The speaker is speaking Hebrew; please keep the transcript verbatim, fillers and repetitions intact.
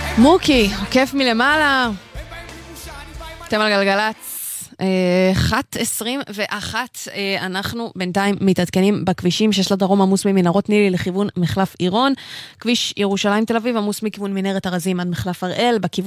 מוקי, כיף מלמעלה. אתם על גלגלץ. אחת עשרים ואחת, אנחנו בינתיים מתעדכנים בכבישים. שש לדרום עמוס ממנהרות נילי לכיוון מחלף עירון, כביש ירושלים תל אביב עמוס מכיוון מנהרת ארזים עד מחלף הראל, בכיוון